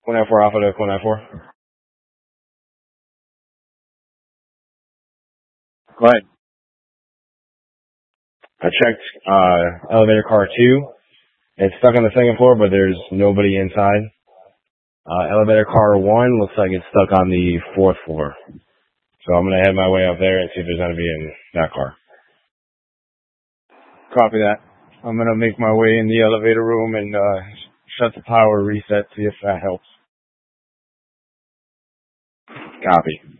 194 Alpha to 194. Go ahead. I checked elevator car 2. It's stuck on the second floor, but there's nobody inside. Elevator car 1 looks like it's stuck on the 4th floor. So I'm going to head my way up there and see if there's anybody in that car. Copy that. I'm going to make my way in the elevator room and shut the power reset, see if that helps. Copy.